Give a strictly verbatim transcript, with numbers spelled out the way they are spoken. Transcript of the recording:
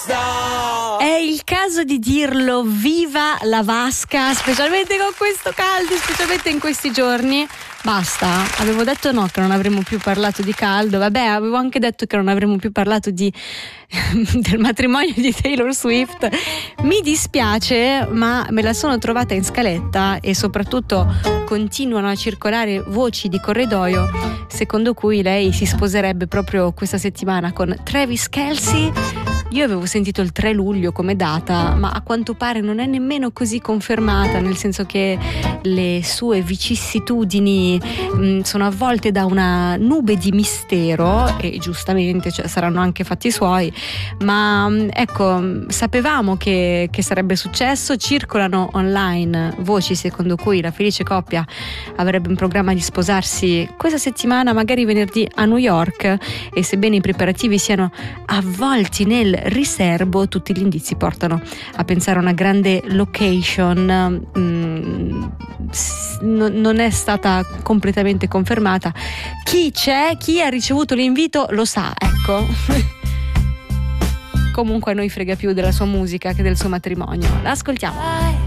È il caso di dirlo, viva la vasca, specialmente con questo caldo, specialmente in questi giorni. Basta, avevo detto no, che non avremmo più parlato di caldo, vabbè, avevo anche detto che non avremmo più parlato di del matrimonio di Taylor Swift. Mi dispiace, ma me la sono trovata in scaletta e soprattutto continuano a circolare voci di corridoio secondo cui lei si sposerebbe proprio questa settimana con Travis Kelce. Io avevo sentito il tre luglio come data, ma a quanto pare non è nemmeno così confermata, nel senso che le sue vicissitudini mh, sono avvolte da una nube di mistero, e giustamente, cioè, saranno anche fatti suoi, ma mh, ecco, sapevamo che, che sarebbe successo. Circolano online voci secondo cui la felice coppia avrebbe in programma di sposarsi questa settimana, magari venerdì a New York, e sebbene i preparativi siano avvolti nel riserbo, tutti gli indizi portano a pensare a una grande location. Mm, non è stata completamente confermata. Chi c'è, chi ha ricevuto l'invito lo sa, ecco. Comunque a noi frega più della sua musica che del suo matrimonio. L'ascoltiamo.